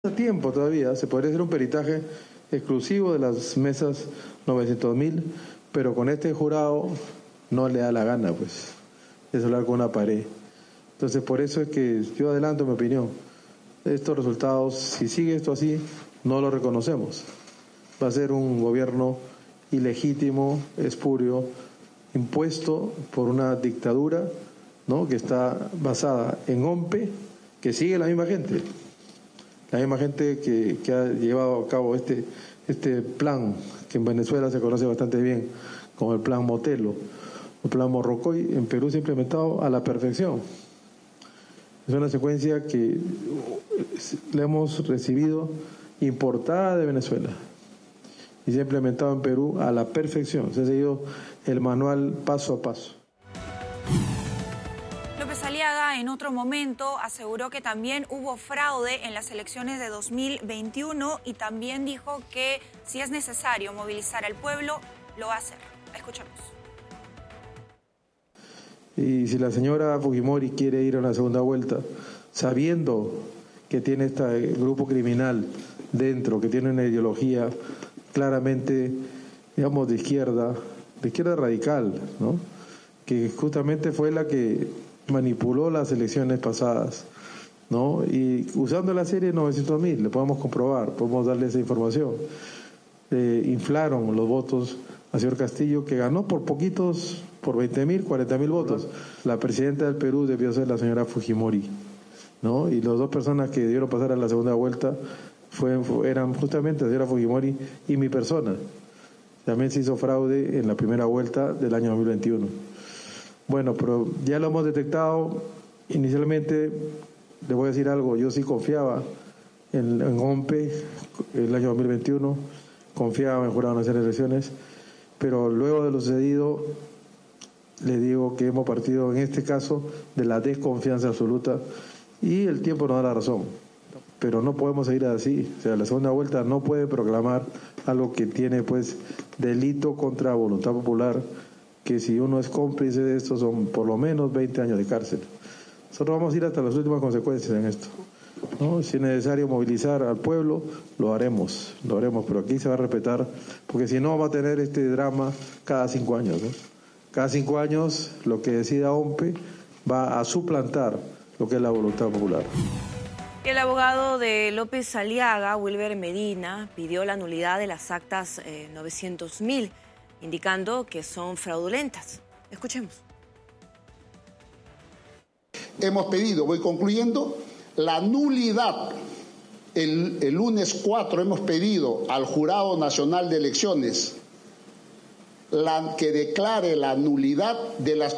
A tiempo todavía, se podría hacer un peritaje exclusivo de las mesas 900.000, pero con este jurado no le da la gana, pues, es hablar con una pared. Entonces, por eso es que yo adelanto mi opinión. Estos resultados, si sigue esto así, no lo reconocemos. Va a ser un gobierno ilegítimo, espurio, impuesto por una dictadura, ¿no?, que está basada en OMPE, que sigue la misma gente que ha llevado a cabo este plan, que en Venezuela se conoce bastante bien como el plan Motelo, el plan Morrocoy. En Perú se ha implementado a la perfección. Es una secuencia que le hemos recibido importada de Venezuela y se ha implementado en Perú a la perfección. Se ha seguido el manual paso a paso. López Aliaga en otro momento aseguró que también hubo fraude en las elecciones de 2021 y también dijo que si es necesario movilizar al pueblo, lo va a hacer. Escuchemos. Y si la señora Fujimori quiere ir a una segunda vuelta, sabiendo que tiene este grupo criminal dentro, que tiene una ideología claramente, digamos, de izquierda radical, ¿no?, que justamente fue la que manipuló las elecciones pasadas, ¿no?, y usando la serie 900.000, le podemos comprobar, podemos darle esa información. Inflaron los votos a señor Castillo, que ganó por poquitos, por 20.000, 40.000 votos. La presidenta del Perú debió ser la señora Fujimori, ¿no?, y las dos personas que debieron pasar a la segunda vuelta eran justamente la señora Fujimori y mi persona. También se hizo fraude en la primera vuelta del año 2021. Bueno, pero ya lo hemos detectado. Inicialmente, le voy a decir algo, yo sí confiaba en OMPE el año 2021, confiaba en el Jurado Nacional de Elecciones, pero luego de lo sucedido, le digo que hemos partido en este caso de la desconfianza absoluta y el tiempo nos da la razón. Pero no podemos seguir así. O sea, la segunda vuelta no puede proclamar algo que tiene, pues, delito contra voluntad popular, que si uno es cómplice de esto son por lo menos 20 años de cárcel. Nosotros vamos a ir hasta las últimas consecuencias en esto, ¿no? Si es necesario movilizar al pueblo, lo haremos, pero aquí se va a respetar, porque si no vamos a tener este drama cada 5 años, ¿no? Cada 5 años lo que decida OMPE va a suplantar lo que es la voluntad popular. El abogado de López Aliaga, Wilber Medina, pidió la nulidad de las actas 900.000, indicando que son fraudulentas. Escuchemos. Hemos pedido, voy concluyendo, la nulidad. El lunes 4 hemos pedido al Jurado Nacional de Elecciones que declare la nulidad de las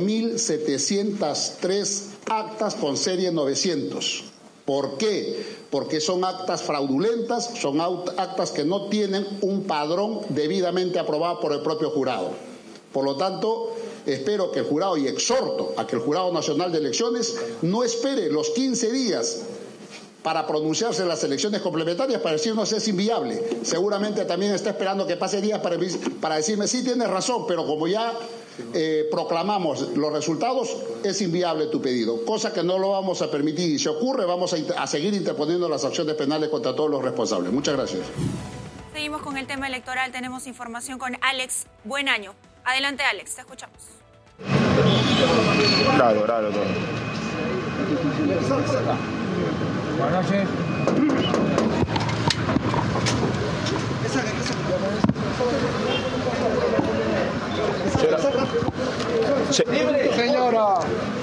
4.703 actas con serie 900. ¿Por qué? Porque son actas fraudulentas, son actas que no tienen un padrón debidamente aprobado por el propio jurado. Por lo tanto, espero que el jurado, y exhorto a que el Jurado Nacional de Elecciones no espere los 15 días para pronunciarse en las elecciones complementarias para decirnos es inviable. Seguramente también está esperando que pase días para decirme sí, tienes razón, pero como ya proclamamos los resultados, es inviable tu pedido, cosa que no lo vamos a permitir, y si ocurre vamos a seguir interponiendo las acciones penales contra todos los responsables. Muchas gracias. Seguimos con el tema electoral, tenemos información con Alex Buenaño. Adelante, Alex, te escuchamos. Claro, todo. Buenas noches. Señora.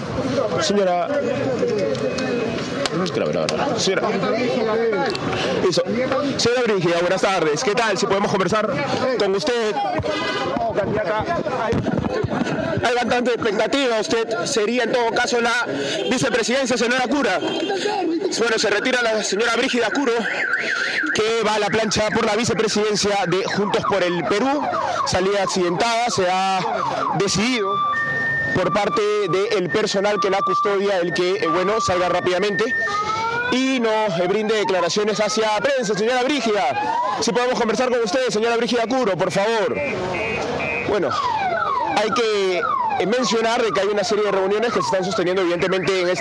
Señora Brígida, buenas tardes. ¿Qué tal? Si podemos conversar con usted. Candidata, hay bastante expectativa. Usted sería en todo caso la vicepresidencia, señora Cura. Bueno, se retira la señora Brígida Curo, que va a la plancha por la vicepresidencia de Juntos por el Perú. Salida accidentada, se ha decidido por parte del personal que la custodia el que, salga rápidamente y nos brinde declaraciones hacia prensa. Señora Brígida, si podemos conversar con usted, señora Brígida Curo, por favor. Bueno, hay que mencionar de que hay una serie de reuniones que se están sosteniendo evidentemente en este